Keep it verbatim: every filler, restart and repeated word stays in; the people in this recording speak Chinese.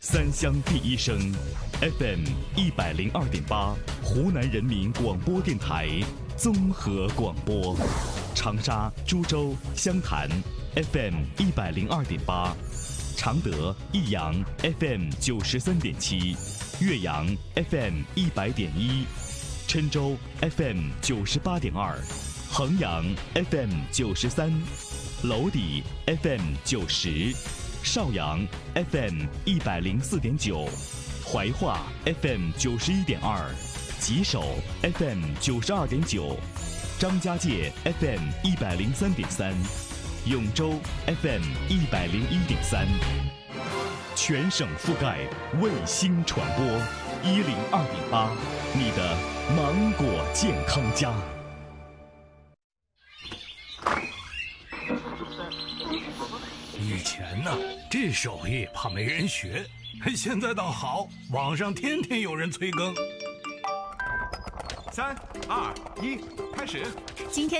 三湘第一声 ，F M 一百零二点八，湖南人民广播电台综合广播，长沙、株洲、湘潭 F M 一百零二点八，常德、益阳 F M 九十三点七，岳阳 F M 一百点一，郴州 F M 九十八点二，衡阳 F M 九十三，娄底 F M 九十。邵阳 F M 一百零四点九，怀化 F M 九十一点二，吉首 F M 九十二点九，张家界 F M 一百零三点三，永州 F M 一百零一点三，全省覆盖卫星传播一零二点八，你的芒果健康家。 以前呢，这手艺怕没人学，现在倒好，网上天天有人催更。 三二一，开始。 今天